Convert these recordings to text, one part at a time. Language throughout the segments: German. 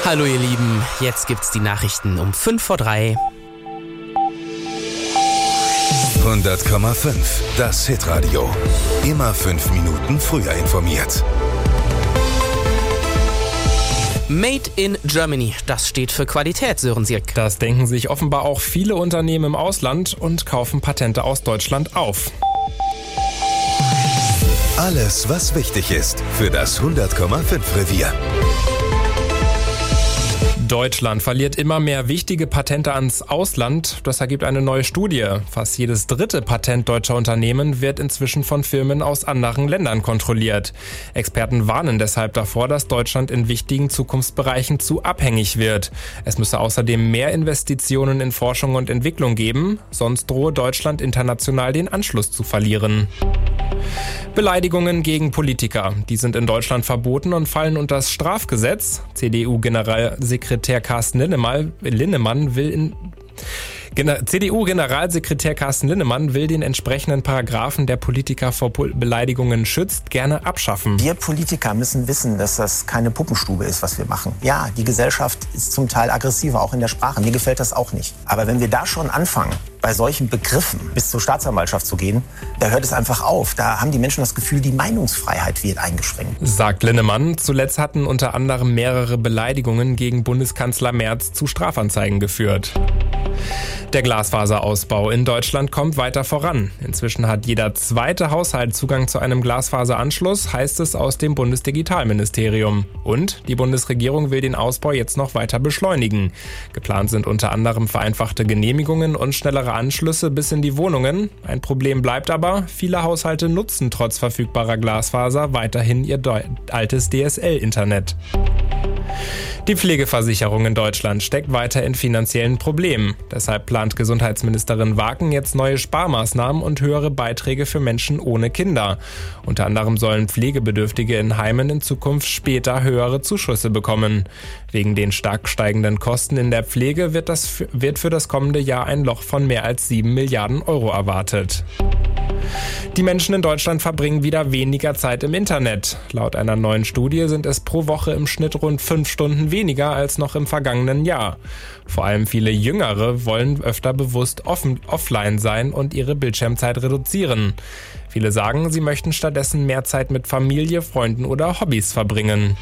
Hallo ihr Lieben, jetzt gibt's die Nachrichten um 2:55. 100,5, das Hitradio. Immer 5 Minuten früher informiert. Made in Germany, das steht für Qualität, Sören Sirk. Das denken sich offenbar auch viele Unternehmen im Ausland und kaufen Patente aus Deutschland auf. Alles, was wichtig ist für das 100,5 Revier. Deutschland verliert immer mehr wichtige Patente ans Ausland. Das ergibt eine neue Studie. Fast jedes dritte Patent deutscher Unternehmen wird inzwischen von Firmen aus anderen Ländern kontrolliert. Experten warnen deshalb davor, dass Deutschland in wichtigen Zukunftsbereichen zu abhängig wird. Es müsse außerdem mehr Investitionen in Forschung und Entwicklung geben, sonst drohe Deutschland international den Anschluss zu verlieren. Beleidigungen gegen Politiker, die sind in Deutschland verboten und fallen unter das Strafgesetz. CDU-Generalsekretär Carsten Linnemann will den entsprechenden Paragraphen, der Politiker vor Beleidigungen schützt, gerne abschaffen. Wir Politiker müssen wissen, dass das keine Puppenstube ist, was wir machen. Ja, die Gesellschaft ist zum Teil aggressiver, auch in der Sprache. Mir gefällt das auch nicht. Aber wenn wir da schon anfangen, bei solchen Begriffen bis zur Staatsanwaltschaft zu gehen, da hört es einfach auf. Da haben die Menschen das Gefühl, die Meinungsfreiheit wird eingeschränkt. Sagt Linnemann. Zuletzt hatten unter anderem mehrere Beleidigungen gegen Bundeskanzler Merz zu Strafanzeigen geführt. Der Glasfaserausbau in Deutschland kommt weiter voran. Inzwischen hat jeder zweite Haushalt Zugang zu einem Glasfaseranschluss, heißt es aus dem Bundesdigitalministerium. Und die Bundesregierung will den Ausbau jetzt noch weiter beschleunigen. Geplant sind unter anderem vereinfachte Genehmigungen und schnellere Anschlüsse bis in die Wohnungen. Ein Problem bleibt aber, viele Haushalte nutzen trotz verfügbarer Glasfaser weiterhin ihr altes DSL-Internet. Die Pflegeversicherung in Deutschland steckt weiter in finanziellen Problemen. Deshalb plant Gesundheitsministerin Waken jetzt neue Sparmaßnahmen und höhere Beiträge für Menschen ohne Kinder. Unter anderem sollen Pflegebedürftige in Heimen in Zukunft später höhere Zuschüsse bekommen. Wegen den stark steigenden Kosten in der Pflege wird für das kommende Jahr ein Loch von mehr als 7 Milliarden Euro erwartet. Die Menschen in Deutschland verbringen wieder weniger Zeit im Internet. Laut einer neuen Studie sind es pro Woche im Schnitt rund 5 Stunden weniger als noch im vergangenen Jahr. Vor allem viele Jüngere wollen öfter bewusst offline sein und ihre Bildschirmzeit reduzieren. Viele sagen, sie möchten stattdessen mehr Zeit mit Familie, Freunden oder Hobbys verbringen.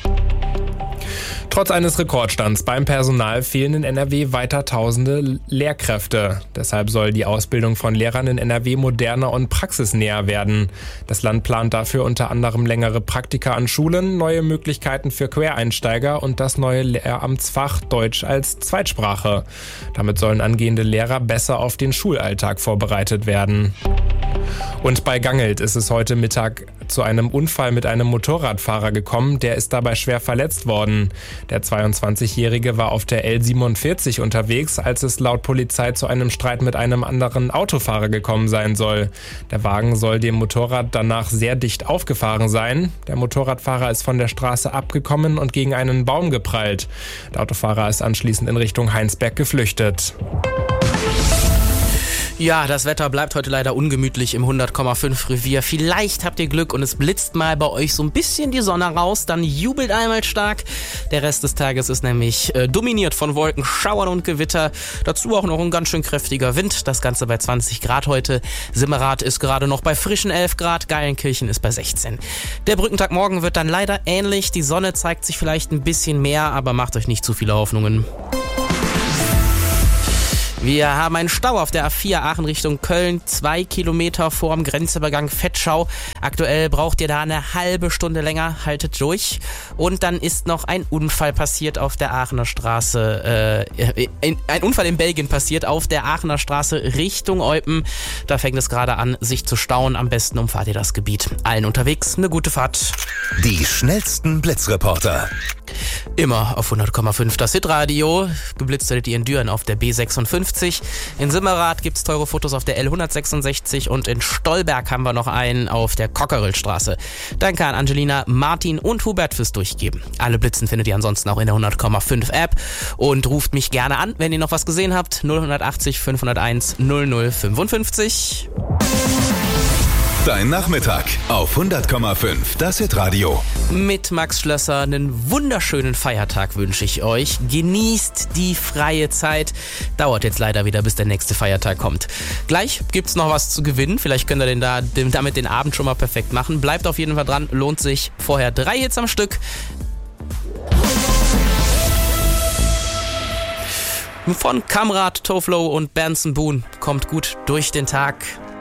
Trotz eines Rekordstands beim Personal fehlen in NRW weiter tausende Lehrkräfte. Deshalb soll die Ausbildung von Lehrern in NRW moderner und praxisnäher werden. Das Land plant dafür unter anderem längere Praktika an Schulen, neue Möglichkeiten für Quereinsteiger und das neue Lehramtsfach Deutsch als Zweitsprache. Damit sollen angehende Lehrer besser auf den Schulalltag vorbereitet werden. Und bei Gangelt ist es heute Mittag zu einem Unfall mit einem Motorradfahrer gekommen. Der ist dabei schwer verletzt worden. Der 22-Jährige war auf der L47 unterwegs, als es laut Polizei zu einem Streit mit einem anderen Autofahrer gekommen sein soll. Der Wagen soll dem Motorrad danach sehr dicht aufgefahren sein. Der Motorradfahrer ist von der Straße abgekommen und gegen einen Baum geprallt. Der Autofahrer ist anschließend in Richtung Heinsberg geflüchtet. Ja, das Wetter bleibt heute leider ungemütlich im 100,5 Revier. Vielleicht habt ihr Glück und es blitzt mal bei euch so ein bisschen die Sonne raus, dann jubelt einmal stark. Der Rest des Tages ist nämlich dominiert von Wolken, Schauern und Gewitter. Dazu auch noch ein ganz schön kräftiger Wind. Das Ganze bei 20 Grad heute. Simmerath ist gerade noch bei frischen 11 Grad. Geilenkirchen ist bei 16. Der Brückentag morgen wird dann leider ähnlich. Die Sonne zeigt sich vielleicht ein bisschen mehr, aber macht euch nicht zu viele Hoffnungen. Wir haben einen Stau auf der A4 Aachen Richtung Köln, 2 Kilometer vorm Grenzübergang Vetschau. Aktuell braucht ihr da eine halbe Stunde länger, haltet durch. Und dann ist noch ein Unfall passiert auf der Aachener Straße, ein Unfall in Belgien passiert auf der Aachener Straße Richtung Eupen. Da fängt es gerade an, sich zu stauen. Am besten umfahrt ihr das Gebiet. Allen unterwegs eine gute Fahrt. Die schnellsten Blitzreporter. Immer auf 100,5 das Hitradio. Geblitzt werdet ihr in Düren auf der B56. In Simmerath gibt's teure Fotos auf der L166 und in Stolberg haben wir noch einen auf der Cockerillstraße. Danke an Angelina, Martin und Hubert fürs Durchgeben. Alle Blitzen findet ihr ansonsten auch in der 100,5 App und ruft mich gerne an, wenn ihr noch was gesehen habt. 0180 501 0055. Dein Nachmittag auf 100,5. Das Hitradio. Mit Max Schlösser einen wunderschönen Feiertag wünsche ich euch. Genießt die freie Zeit. Dauert jetzt leider wieder, bis der nächste Feiertag kommt. Gleich gibt's noch was zu gewinnen. Vielleicht könnt ihr damit den Abend schon mal perfekt machen. Bleibt auf jeden Fall dran, lohnt sich. Vorher 3 Hits am Stück. Von Kamrat, Toflo und Benson Boone. Kommt gut durch den Tag.